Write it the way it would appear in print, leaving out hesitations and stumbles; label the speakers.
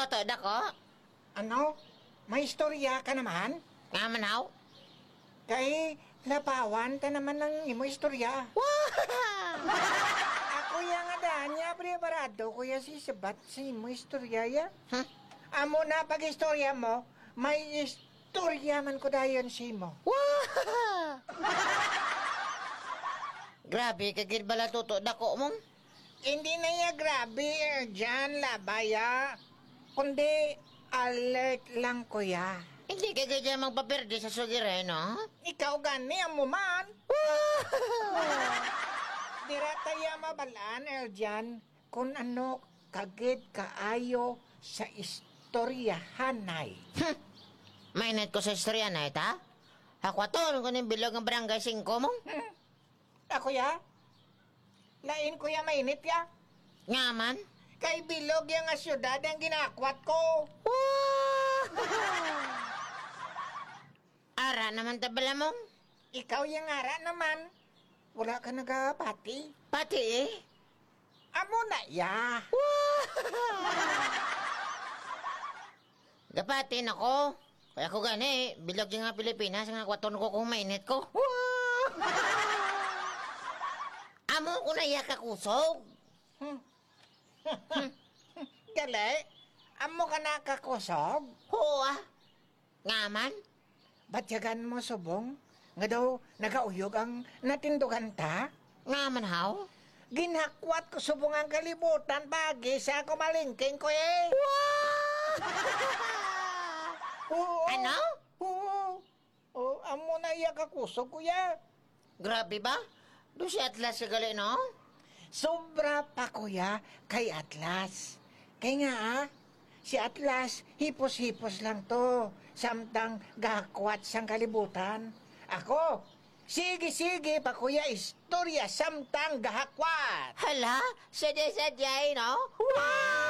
Speaker 1: Totoo dako?
Speaker 2: Ano? May istorya ka naman?
Speaker 1: Nga manaw?
Speaker 2: Kay lapawan ta naman ng imo istorya.
Speaker 1: Wow!
Speaker 2: Ako yang adanya preparado kuya si sabat si imo istorya ya.
Speaker 1: Huh?
Speaker 2: Amo na pag istorya mo, may istorya man ko dayon si mo.
Speaker 1: Wow! Grabe, kagid bala totoo dako mong.
Speaker 2: Hindi na ya grabe dyan labaya. Kundi alert lang kuya.
Speaker 1: Hindi ka ganyan magpaperde sa sugire, no?
Speaker 2: Ikaw gani amo man. Dira tayo mabalaan, Eljan, kung ano kagid kaayo sa istoryahanay.
Speaker 1: Mainit ko sa istorya na ita. Ako ato, ko ng bilog ng barangay 5 mong.
Speaker 2: Ako ya? Lain ko ya mainit ya?
Speaker 1: Nga man.
Speaker 2: Kay bilog yung nga syudad ang ginakwat ko.
Speaker 1: Ara naman tabala mong.
Speaker 2: Ikaw yung ara naman. Wala ka nagapati.
Speaker 1: Pati eh.
Speaker 2: Amo na ya.
Speaker 1: Gapatin ako. Kaya ko gani, bilog yung nga Pilipinas, nga kwaton ko kung mainit ko. Amo ko na yakakusog.
Speaker 2: Gali, amo ka nakakusog?
Speaker 1: Oo ah. Nga man.
Speaker 2: Batyagan mo subong? Nga daw nagauyog ang natindugan ta?
Speaker 1: Nga man haw.
Speaker 2: Ginakwat ko subong ang kalibutan bagi sa kumalingking ko eh. Oo.
Speaker 1: Ano?
Speaker 2: Oo. Oh, amo na iya kakusog kuya.
Speaker 1: Grabe ba? Do si Atlas sa gali, no?
Speaker 2: Sobra pa kuya kay Atlas. Kay nga si Atlas hipos-hipos lang to. Samtang gakwat sang kalibutan. Ako, sige pa kuya istorya samtang gahakwat.
Speaker 1: Hala, sadya-sadyay, no?